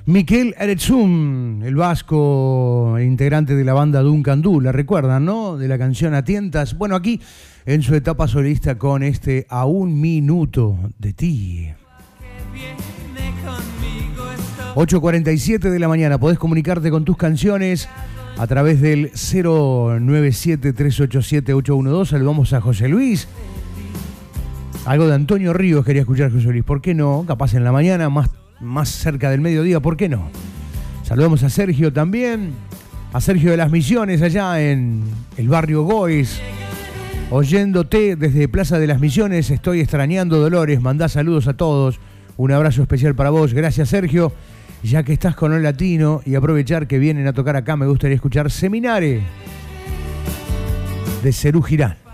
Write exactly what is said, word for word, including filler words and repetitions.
Miquel Eretsum, el vasco integrante de la banda Duncan Du, la recuerdan, ¿no? De la canción A Tientas. Bueno, aquí en su etapa solista con este A un minuto de ti. ocho cuarenta y siete de la mañana, podés comunicarte con tus canciones a través del cero nueve siete, tres ocho siete, ocho uno dos. Saludamos a José Luis. Algo de Antonio Ríos quería escuchar, José Luis. ¿Por qué no? Capaz en la mañana, más, más cerca del mediodía, ¿por qué no? Saludamos a Sergio también. A Sergio de las Misiones, allá en el barrio Gois. Oyéndote desde Plaza de las Misiones, estoy extrañando Dolores. Mandá saludos a todos. Un abrazo especial para vos. Gracias, Sergio. Ya que estás con el latino y aprovechar que vienen a tocar acá, me gustaría escuchar Seminare de Serú Girán.